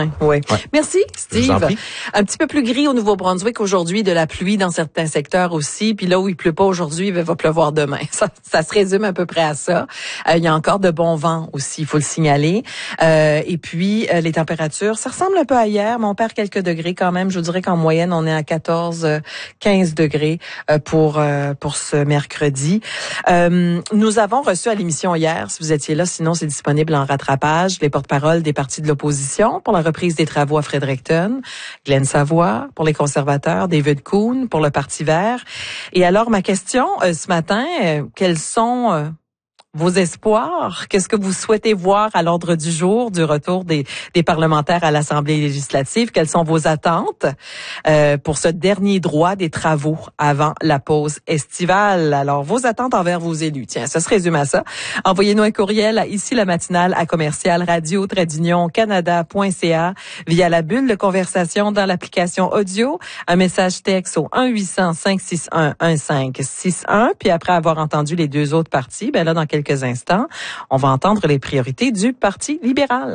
Oui. Ouais. Merci, Steve. Je vous en prie. Un petit peu plus gris au Nouveau-Brunswick aujourd'hui, de la pluie dans certains secteurs aussi. Puis là où il pleut pas aujourd'hui, il va pleuvoir demain. Ça se résume à peu près à ça. Il y a encore de bons vents aussi, il faut le signaler. Et puis, les températures, ça ressemble un peu à hier, mais on perd quelques degrés quand même. Je vous dirais qu'en moyenne, on est à 15 degrés pour ce mercredi. Nous avons reçu à l'émission hier, si vous étiez là, sinon c'est disponible en rattrapage, les porte-paroles des partis de l'opposition pour la reprise des travaux à Fredericton, Glenn Savoie pour les conservateurs, David Kuhn pour le Parti vert. Et alors, ma question ce matin, quels sont vos espoirs? Qu'est-ce que vous souhaitez voir à l'ordre du jour du retour des parlementaires à l'Assemblée législative? Quelles sont vos attentes pour ce dernier droit des travaux avant la pause estivale? Alors, vos attentes envers vos élus. Tiens, ça se résume à ça. Envoyez-nous un courriel à ici la matinale à commercial radio-canada.ca via la bulle de conversation dans l'application audio. Un message texte au 1-800-561-1561. Puis après avoir entendu les deux autres partis, ben là, dans quelques instants, on va entendre les priorités du Parti libéral.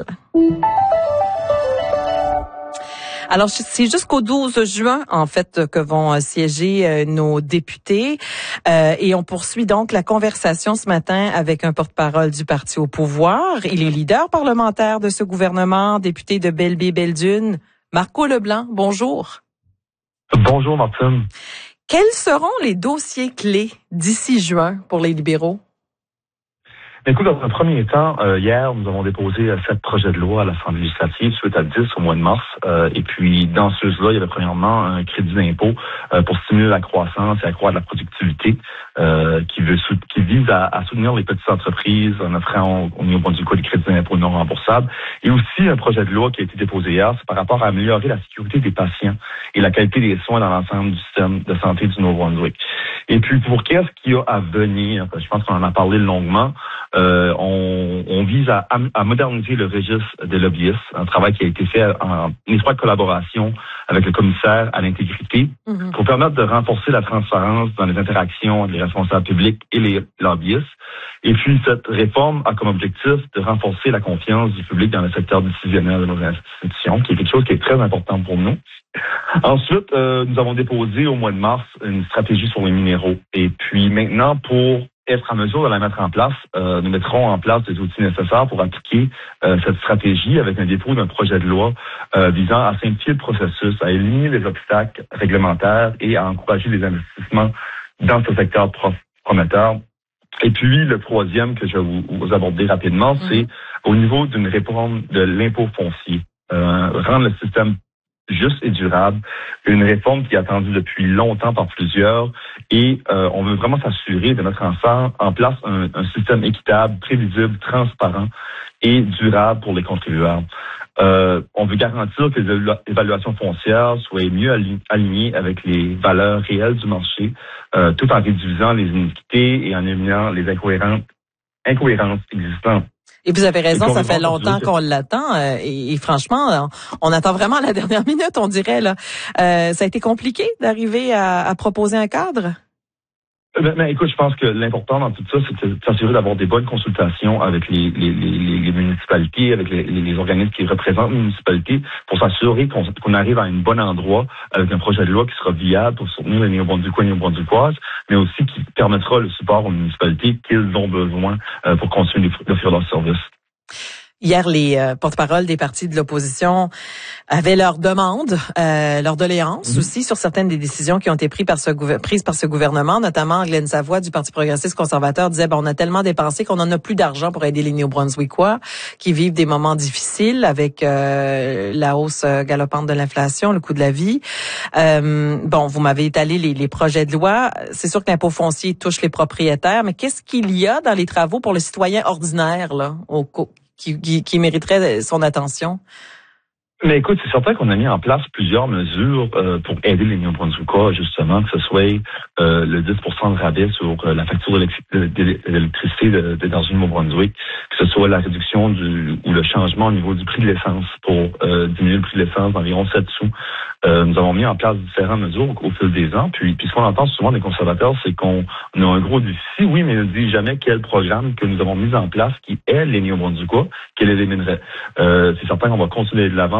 Alors, c'est jusqu'au 12 juin, en fait, que vont siéger nos députés. Et on poursuit donc la conversation ce matin avec un porte-parole du parti au pouvoir. Il est leader parlementaire de ce gouvernement, député de Belle-Baie-Belle-Dune, Marco Leblanc. Bonjour. Bonjour, Martine. Quels seront les dossiers clés d'ici juin pour les libéraux? Écoute, dans un premier temps, hier, nous avons déposé 7 projets de loi à l'Assemblée législative suite à 10 au mois de mars. Et puis, dans ceux-là, il y avait premièrement un crédit d'impôt pour stimuler la croissance et accroître la productivité qui vise à soutenir les petites entreprises en offrant au Nouveau-Brunswick des crédits d'impôt non remboursables. Et aussi, un projet de loi qui a été déposé hier, c'est par rapport à améliorer la sécurité des patients et la qualité des soins dans l'ensemble du système de santé du Nouveau-Brunswick. Et puis, pour qu'est-ce qu'il y a à venir, je pense qu'on en a parlé longuement, on vise à moderniser le registre des lobbyistes, un travail qui a été fait en étroite collaboration avec le commissaire à l'intégrité pour permettre de renforcer la transparence dans les interactions entre les responsables publics et les lobbyistes. Et puis, cette réforme a comme objectif de renforcer la confiance du public dans le secteur décisionnel de nos institutions, qui est quelque chose qui est très important pour nous. Ensuite, nous avons déposé au mois de mars une stratégie sur les minéraux. Et puis maintenant, pour être en mesure de la mettre en place, nous mettrons en place des outils nécessaires pour appliquer cette stratégie avec un dépôt d'un projet de loi visant à simplifier le processus, à éliminer les obstacles réglementaires et à encourager les investissements dans ce secteur prometteur. Et puis, le troisième que je vais vous aborder rapidement, c'est au niveau d'une réforme de l'impôt foncier. Rendre le système juste et durable, une réforme qui est attendue depuis longtemps par plusieurs et on veut vraiment s'assurer de mettre en place un système équitable, prévisible, transparent et durable pour les contribuables. On veut garantir que les évaluations foncières soient mieux alignées avec les valeurs réelles du marché, tout en réduisant les iniquités et en éliminant les incohérences existantes. Et vous avez raison, ça fait longtemps qu'on l'attend et franchement, on attend vraiment la dernière minute, on dirait là. Ça a été compliqué d'arriver à proposer un cadre? Ben, écoute, je pense que l'important dans tout ça, c'est de s'assurer d'avoir des bonnes consultations avec les municipalités, avec les organismes qui représentent les municipalités, pour s'assurer qu'on arrive à un bon endroit avec un projet de loi qui sera viable pour soutenir les Néo-Brunswickois et Néo-Brunswickoises, mais aussi qui permettra le support aux municipalités qu'ils ont besoin pour continuer d'offrir leurs services. Hier, les porte-paroles des partis de l'opposition avaient leur demande, leur doléance aussi sur certaines des décisions qui ont été prises par ce gouvernement, notamment Glenn Savoie du Parti progressiste conservateur disait on a tellement dépensé qu'on en a plus d'argent pour aider les Néo-Brunswickois qui vivent des moments difficiles avec la hausse galopante de l'inflation, le coût de la vie. Vous m'avez étalé les projets de loi. C'est sûr que l'impôt foncier touche les propriétaires, mais qu'est-ce qu'il y a dans les travaux pour le citoyen ordinaire là qui mériterait son attention? Mais écoute, c'est certain qu'on a mis en place plusieurs mesures pour aider les Néo-Brunswickois, justement, que ce soit le 10 de rabais sur la facture d'électricité dans une Nouveau-Brunswick, que ce soit la réduction ou le changement au niveau du prix de l'essence pour diminuer le prix de l'essence d'environ 7 sous. Nous avons mis en place différentes mesures au fil des ans. Puis ce qu'on entend souvent des conservateurs, c'est qu'on a un gros défi, oui, mais ne dit jamais quel programme que nous avons mis en place qui aide les Néo-Brunswickois, qui les éliminerait. C'est certain qu'on va continuer de l'avant